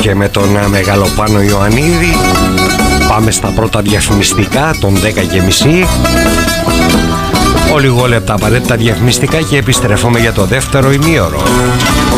και με τον Μεγαλοπάνο Ιωαννίδη. Πάμε στα πρώτα διαφημιστικά των 10:30. Ολιγόλεπτα απαραίτητα διαφημιστικά και επιστρέφουμε για το δεύτερο ημίωρο.